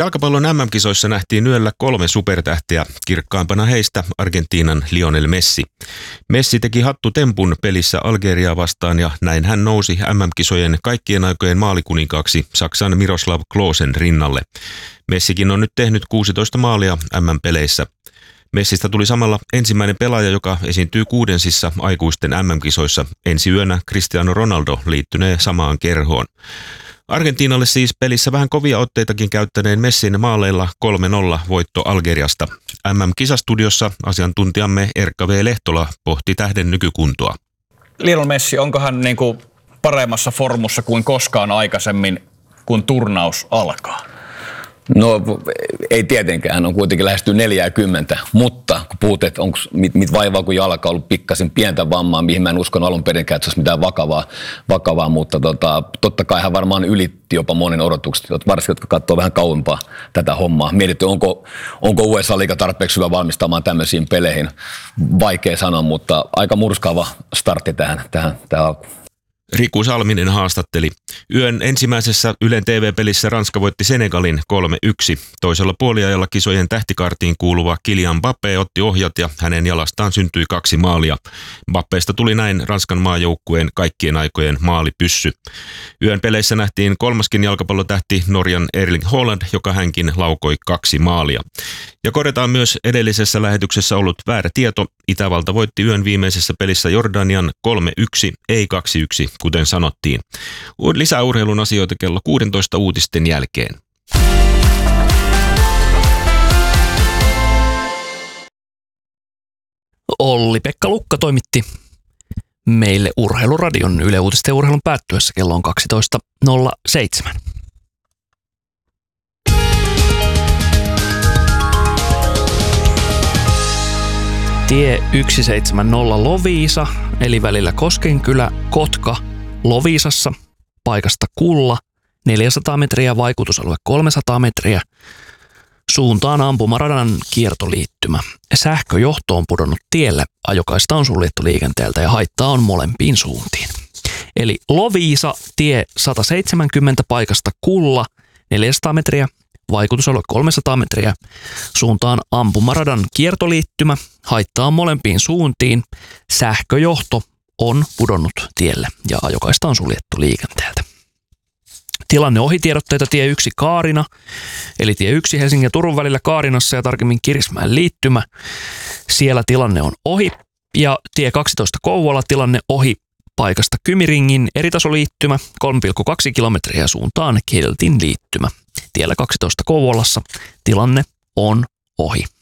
Jalkapallon MM-kisoissa nähtiin yöllä 3 supertähteä, kirkkaampana heistä Argentiinan Lionel Messi. Messi teki hattutempun pelissä Algeriaa vastaan ja näin hän nousi MM-kisojen kaikkien aikojen maalikuninkaaksi Saksan Miroslav Klosen rinnalle. Messikin on nyt tehnyt 16 maalia MM-peleissä. Messistä tuli samalla ensimmäinen pelaaja, joka esiintyy 6 aikuisten MM-kisoissa. Ensi yönä Cristiano Ronaldo liittynee samaan kerhoon. Argentiinalle siis pelissä vähän kovia otteitakin käyttäneen Messin maaleilla 3-0 voitto Algeriasta. MM-kisastudiossa asiantuntijamme Erkka V. Lehtola pohti tähden nykykuntoa. Lionel Messi, onko hän paremmassa formussa kuin koskaan aikaisemmin, kun turnaus alkaa? No ei tietenkään, hän on kuitenkin lähestyy 40, mutta kun puhut, että onko mit vaivaa kun jalka on ollut pikkasen pientä vammaa, mihin mä en uskon alun perinkään, että se olisi mitään vakavaa, mutta totta kai hän varmaan ylitti jopa monen odotukset, varsinkin jotka katsoo vähän kauempaa tätä hommaa. Mietitty, onko USA-liiga tarpeeksi hyvä valmistamaan tämmöisiin peleihin, vaikea sanoa, mutta aika murskaava startti tähän alkuun. Riku Salminen haastatteli. Yön ensimmäisessä Ylen TV-pelissä Ranska voitti Senegalin 3-1. Toisella puoliajalla kisojen tähtikaartiin kuuluva Kylian Mbappé otti ohjat ja hänen jalastaan syntyi 2 maalia. Mbappésta tuli näin Ranskan maajoukkueen kaikkien aikojen maalipyssy. Yön peleissä nähtiin 3. jalkapallotähti Norjan Erling Haaland, joka hänkin laukoi 2 maalia. Ja korjataan myös edellisessä lähetyksessä ollut väärä tieto. Itävalta voitti yön viimeisessä pelissä Jordanian 3-1, ei 2-1, kuten sanottiin. Lisää urheilun asioita kello 16 uutisten jälkeen. Olli-Pekka Lukka toimitti meille Urheiluradion Yle Uutisten ja urheilun päättyessä kello on 12.07. Tie 170 Loviisa, eli välillä Koskenkylä, Kotka, Loviisassa, paikasta Kulla, 400 metriä, vaikutusalue 300 metriä, suuntaan ampumaradan kiertoliittymä. Sähköjohto on pudonnut tielle, ajokaista on suljettu liikenteeltä ja haittaa on molempiin suuntiin. Eli Loviisa, tie 170, paikasta Kulla, 400 metriä, vaikutusalue 300 metriä, suuntaan ampumaradan kiertoliittymä, haittaa on molempiin suuntiin, sähköjohto on pudonnut tielle ja ajokaista on suljettu liikenteeltä. Tilanne ohitiedotteita tie 1 Kaarina, eli tie 1 Helsingin ja Turun välillä Kaarinassa ja tarkemmin Kirismäen liittymä. Siellä tilanne on ohi ja tie 12 Kouvola tilanne ohi paikasta Kymiringin eritasoliittymä 3,2 kilometriä suuntaan Keltin liittymä. Tiellä 12 Kouvolassa tilanne on ohi.